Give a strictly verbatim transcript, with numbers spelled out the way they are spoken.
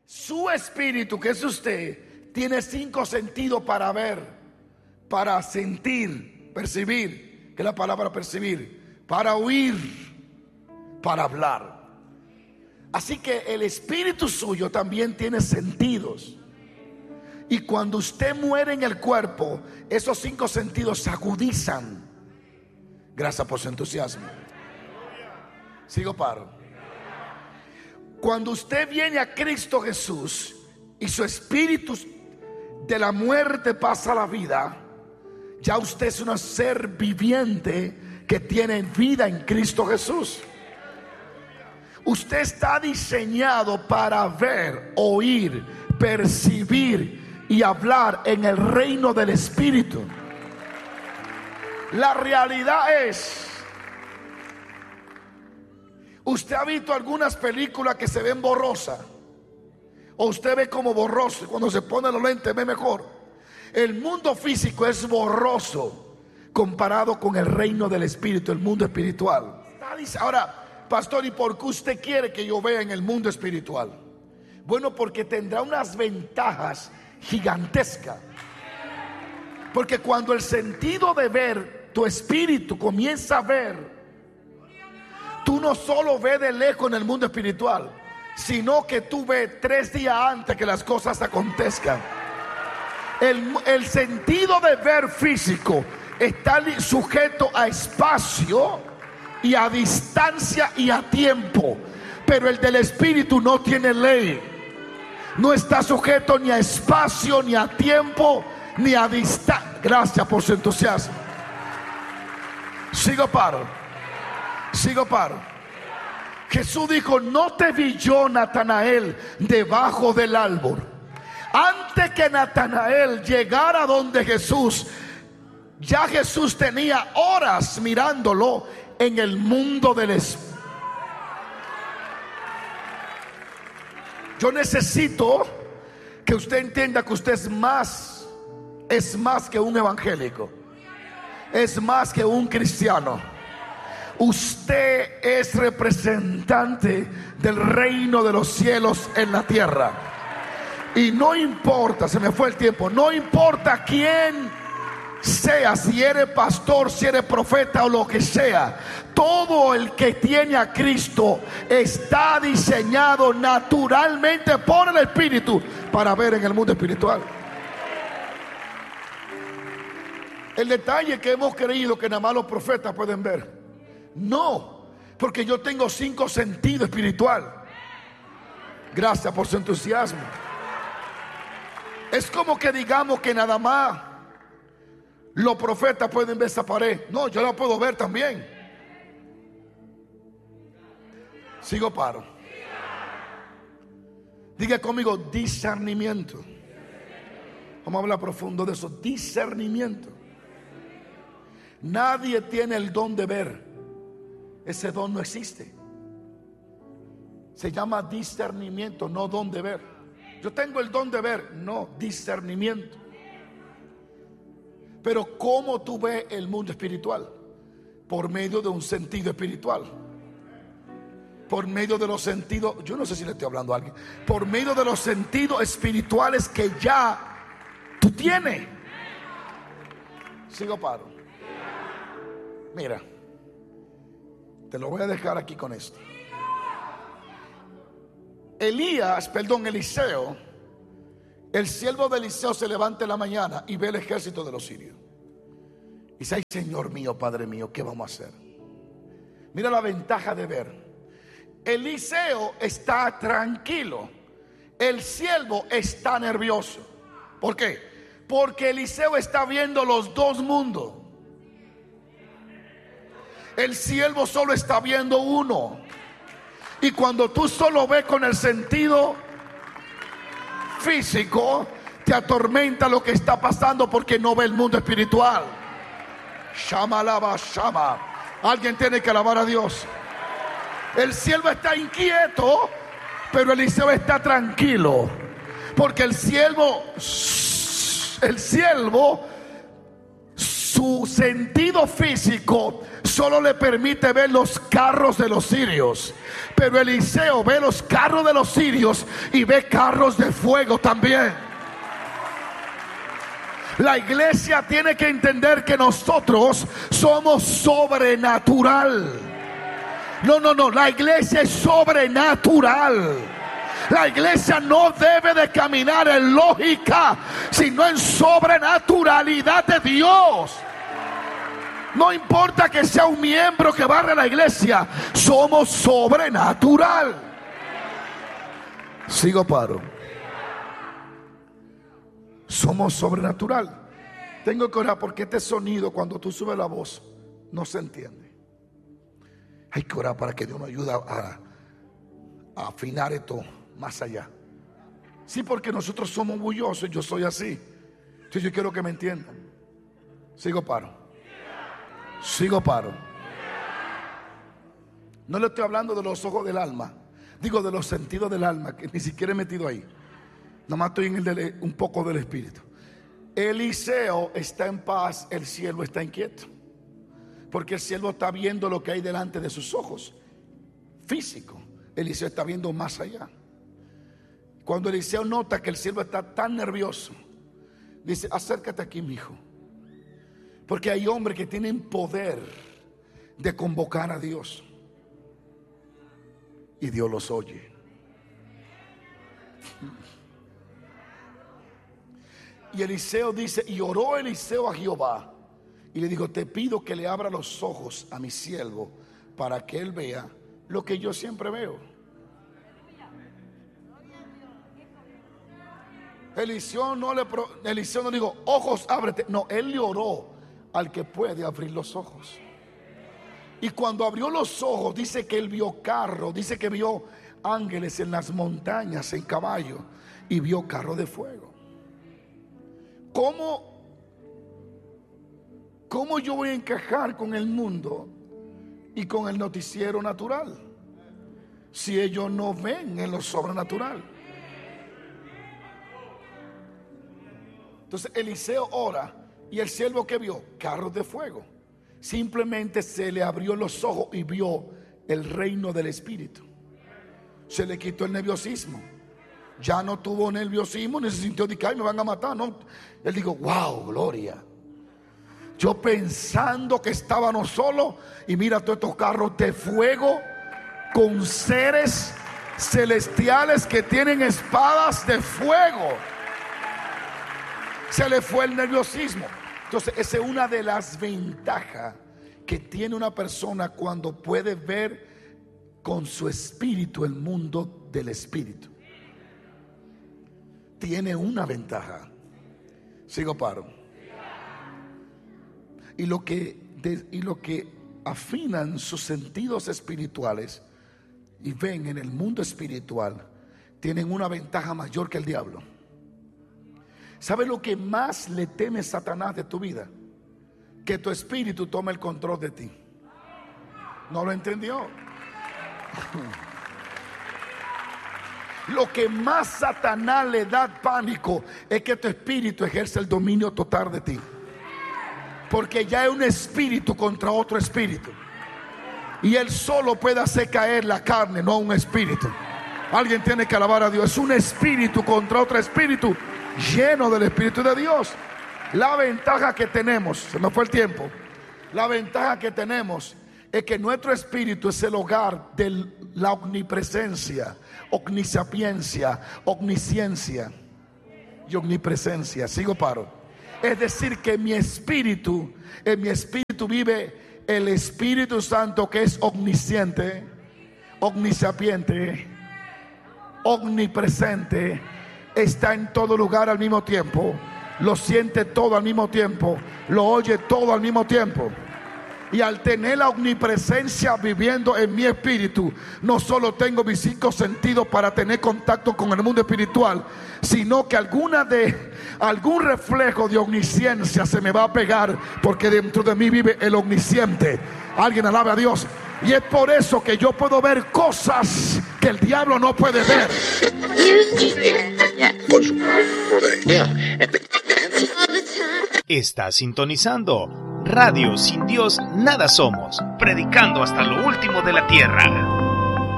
Su espíritu, que es usted, tiene cinco sentidos para ver, para sentir, percibir, que es la palabra percibir, para oír, para hablar. Así que el espíritu suyo también tiene sentidos. Y cuando usted muere en el cuerpo, esos cinco sentidos se agudizan. Gracias por su entusiasmo. Sigo paro. Cuando usted viene a Cristo Jesús y su espíritu de la muerte pasa a la vida, ya usted es un ser viviente que tiene vida en Cristo Jesús. Usted está diseñado para ver, oír, percibir y hablar en el reino del Espíritu. La realidad es, usted ha visto algunas películas que se ven borrosas, o usted ve como borroso, y cuando se pone los lentes ve mejor. El mundo físico es borroso comparado con el reino del Espíritu, el mundo espiritual. Ahora, pastor, ¿y por qué usted quiere que yo vea en el mundo espiritual? Bueno, porque tendrá unas ventajas gigantescas. Porque cuando el sentido de ver, tu espíritu comienza a ver, tú no solo ves de lejos en el mundo espiritual, sino que tú ves tres días antes que las cosas acontezcan. El, el sentido de ver físico está sujeto a espacio y a distancia y a tiempo, pero el del espíritu no tiene ley. No está sujeto ni a espacio, ni a tiempo, ni a distancia. Gracias por su entusiasmo. Sigo paro. Sigo paro. Jesús dijo: no te vi yo, Natanael, debajo del árbol. Antes que Natanael llegara donde Jesús, ya Jesús tenía horas mirándolo en el mundo del espíritu. Yo necesito que usted entienda que usted es más, es más que un evangélico, es más que un cristiano. Usted es representante del reino de los cielos en la tierra. Y no importa, se me fue el tiempo, no importa quién sea, si eres pastor, si eres profeta o lo que sea, todo el que tiene a Cristo está diseñado naturalmente por el Espíritu para ver en el mundo espiritual. El detalle que hemos creído que nada más los profetas pueden ver. No, porque yo tengo cinco sentidos espirituales. Gracias por su entusiasmo. Es como que digamos que nada más los profetas pueden ver esa pared. No, yo la puedo ver también. Sigo paro. Diga conmigo: discernimiento. Vamos a hablar profundo de eso. Discernimiento. Nadie tiene el don de ver. Ese don no existe. Se llama discernimiento, no don de ver. Yo tengo el don de ver, no, discernimiento. Pero ¿cómo tú ves el mundo espiritual? Por medio de un sentido espiritual. Por medio de los sentidos, yo no sé si le estoy hablando a alguien. Por medio de los sentidos espirituales que ya tú tienes. Sigo paro. Mira, te lo voy a dejar aquí con esto. Elías, perdón, Eliseo, el siervo de Eliseo se levanta en la mañana y ve el ejército de los sirios. Y dice: ay, Señor mío, Padre mío, ¿qué vamos a hacer? Mira la ventaja de ver. Eliseo está tranquilo, el siervo está nervioso. ¿Por qué? Porque Eliseo está viendo los dos mundos. El siervo solo está viendo uno. Y cuando tú solo ves con el sentido físico, te atormenta lo que está pasando porque no ve el mundo espiritual. Shama alaba shama. Alguien tiene que alabar a Dios. El siervo está inquieto, pero Eliseo está tranquilo, porque el siervo, el siervo, su su sentido físico solo le permite ver los carros de los sirios, pero Eliseo ve los carros de los sirios y ve carros de fuego también. La iglesia tiene que entender que nosotros somos sobrenatural. No, no, no, la iglesia es sobrenatural. La iglesia no debe de caminar en lógica, sino en sobrenaturalidad de Dios. No importa que sea un miembro que barre la iglesia, somos sobrenatural. Sigo, paro. Somos sobrenatural. Tengo que orar porque este sonido, cuando tú subes la voz, no se entiende. Hay que orar para que Dios nos ayude a, a afinar esto más allá. Sí, porque nosotros somos orgullosos. Yo soy así. Entonces yo quiero que me entiendan. Sigo, paro. Sigo, paro. No le estoy hablando de los ojos del alma. Digo de los sentidos del alma, que ni siquiera he metido ahí. Nomás estoy en el de, un poco del espíritu. Eliseo está en paz, el siervo está inquieto, porque el siervo está viendo lo que hay delante de sus ojos físico. Eliseo está viendo más allá. Cuando Eliseo nota que el siervo está tan nervioso, dice: acércate aquí, mi hijo, porque hay hombres que tienen poder de convocar a Dios y Dios los oye. Y Eliseo dice: y oró Eliseo a Jehová y le dijo: te pido que le abra los ojos a mi siervo para que él vea lo que yo siempre veo. Eliseo no le Eliseo no dijo: ojos, ábrete. No, él le oró al que puede abrir los ojos. Y cuando abrió los ojos, dice que él vio carro, dice que vio ángeles en las montañas en caballo y vio carro de fuego. ¿Cómo, ¿Cómo yo voy a encajar con el mundo y con el noticiero natural si ellos no ven en lo sobrenatural? Entonces Eliseo ora y el siervo que vio carros de fuego, simplemente se le abrió los ojos y vio el reino del espíritu. Se le quitó el nerviosismo. Ya no tuvo nerviosismo, ni se sintió de que ay, me van a matar. No, él dijo: wow, gloria. Yo pensando que estábamos solos, y mira todos estos carros de fuego con seres celestiales que tienen espadas de fuego. Se le fue el nerviosismo. Entonces esa es una de las ventajas que tiene una persona cuando puede ver con su espíritu el mundo del espíritu. Tiene una ventaja. Sigo, paro. Y lo que de, y lo que afinan sus sentidos espirituales y ven en el mundo espiritual, tienen una ventaja mayor que el diablo. ¿Sabe lo que más le teme Satanás de tu vida? Que tu espíritu tome el control de ti. ¿No lo entendió? Lo que más Satanás le da pánico es que tu espíritu ejerce el dominio total de ti, porque ya es un espíritu contra otro espíritu, y él solo puede hacer caer la carne, no un espíritu. Alguien tiene que alabar a Dios. Es un espíritu contra otro espíritu, lleno del espíritu de Dios. La ventaja que tenemos, se me fue el tiempo, la ventaja que tenemos es que nuestro espíritu es el hogar de la omnipresencia, omnisapiencia, omnisciencia y omnipresencia. Sigo, paro. Es decir, que mi espíritu, en mi espíritu vive el Espíritu Santo, que es omnisciente, omnisapiente, omnipresente, está en todo lugar al mismo tiempo, lo siente todo al mismo tiempo, lo oye todo al mismo tiempo. Y al tener la omnipresencia viviendo en mi espíritu, no solo tengo mis cinco sentidos para tener contacto con el mundo espiritual, sino que alguna de algún reflejo de omnisciencia se me va a pegar, porque dentro de mí vive el omnisciente. Alguien alabe a Dios. Y es por eso que yo puedo ver cosas que el diablo no puede ver. Está sintonizando Radio Sin Dios Nada Somos, predicando hasta lo último de la tierra.